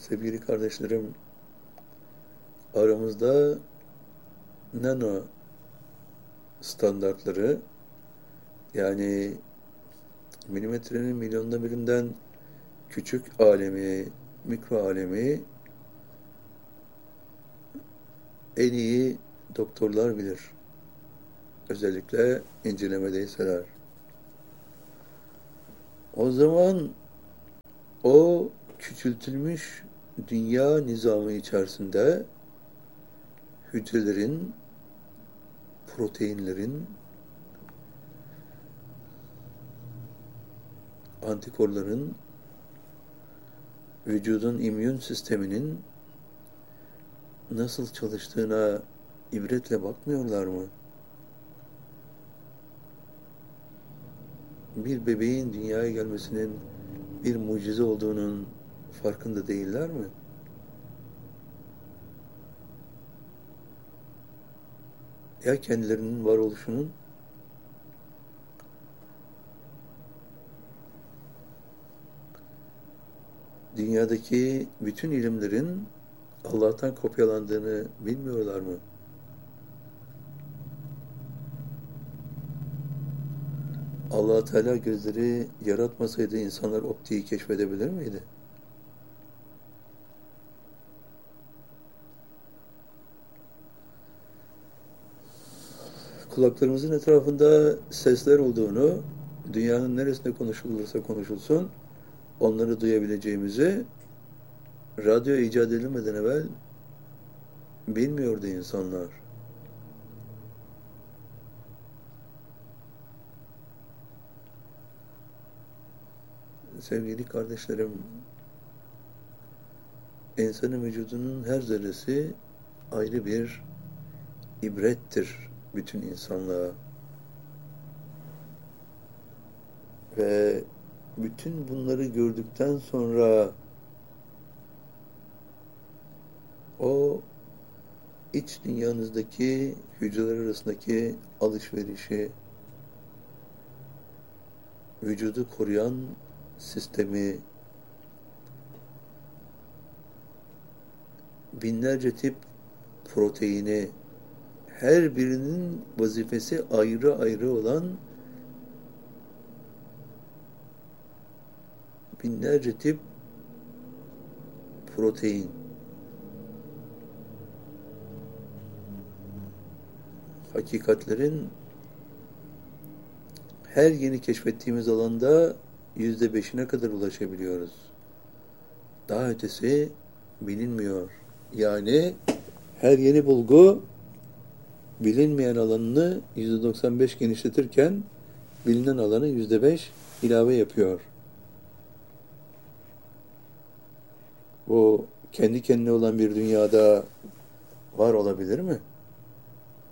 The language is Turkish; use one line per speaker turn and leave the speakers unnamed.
Sevgili kardeşlerim, aramızda nano standartları, yani milimetrenin milyonda birinden küçük alemi, mikro alemi en iyi doktorlar bilir. Özellikle incelemedeyseler. O zaman o küçültülmüş dünya nizamı içerisinde hücrelerin, proteinlerin, antikorların, vücudun immün sisteminin nasıl çalıştığına ibretle bakmıyorlar mı? Bir bebeğin dünyaya gelmesinin bir mucize olduğunun farkında değiller mi? Ya kendilerinin varoluşunun? Dünyadaki bütün ilimlerin Allah'tan kopyalandığını bilmiyorlar mı? Allah Teala gözleri yaratmasaydı insanlar optiği keşfedebilir miydi? Kulaklarımızın etrafında sesler olduğunu, dünyanın neresinde konuşulursa konuşulsun, onları duyabileceğimizi radyo icat edilmeden evvel bilmiyordu insanlar. Sevgili kardeşlerim, insanın vücudunun her zerresi ayrı bir ibrettir bütün insanlığa. Ve bütün bunları gördükten sonra o iç dünyanızdaki hücreler arasındaki alışverişi, vücudu koruyan sistemi, binlerce tip proteini, her birinin vazifesi ayrı ayrı olan binlerce tip protein. Hakikatlerin her yeni keşfettiğimiz alanda %5'ine kadar ulaşabiliyoruz. Daha ötesi bilinmiyor. Yani her yeni bulgu bilinmeyen alanını %95 genişletirken bilinen alanı %5 ilave yapıyor. Bu kendi kendine olan bir dünyada var olabilir mi?